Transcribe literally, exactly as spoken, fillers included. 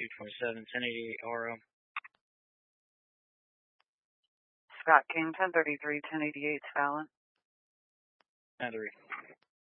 two twenty-seven, ten eighty-eight R O. Scott King, ten thirty-three, ten eighty-eight, Fallon. nine three.